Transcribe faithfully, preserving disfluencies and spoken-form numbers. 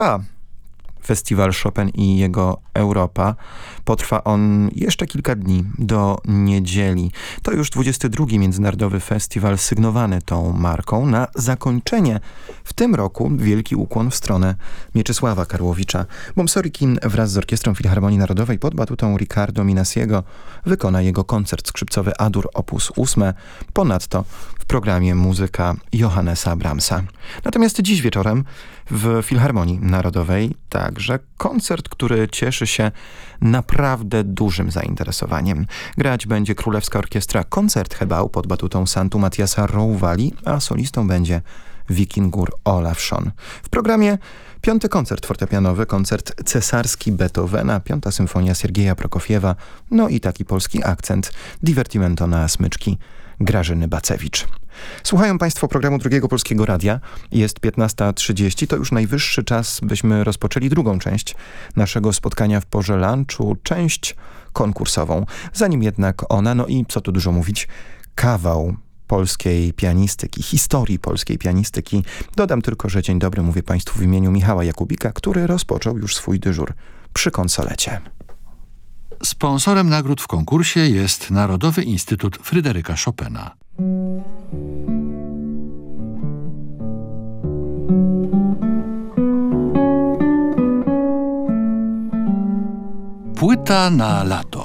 A Festiwal Chopin i jego Europa. Potrwa on jeszcze kilka dni, do niedzieli. To już dwudziesty drugi Międzynarodowy Festiwal sygnowany tą marką. Na zakończenie w tym roku wielki ukłon w stronę Mieczysława Karłowicza. Bomsorikin wraz z Orkiestrą Filharmonii Narodowej pod batutą Riccardo Minasiego wykona jego koncert skrzypcowy A-dur op. osiem. Ponadto w programie muzyka Johannesa Brahmsa. Natomiast dziś wieczorem w Filharmonii Narodowej także koncert, który cieszy się naprawdę dużym zainteresowaniem. Grać będzie Królewska Orkiestra Koncerthebał pod batutą Santu Matiasa Rouvali, a solistą będzie Wikingur Olafsson. W programie piąty koncert fortepianowy, koncert cesarski Beethovena, piąta symfonia Siergieja Prokofiewa, no i taki polski akcent, divertimento na smyczki Grażyny Bacewicz. Słuchają Państwo programu Drugiego Polskiego Radia. Jest piętnasta trzydzieści. To już najwyższy czas, byśmy rozpoczęli drugą część naszego spotkania w porze lunchu, część konkursową. Zanim jednak ona, no i co tu dużo mówić, kawał polskiej pianistyki, historii polskiej pianistyki. Dodam tylko, że dzień dobry mówię Państwu w imieniu Michała Jakubika, który rozpoczął już swój dyżur przy konsolecie. Sponsorem nagród w konkursie jest Narodowy Instytut Fryderyka Chopina. Płyta na lato.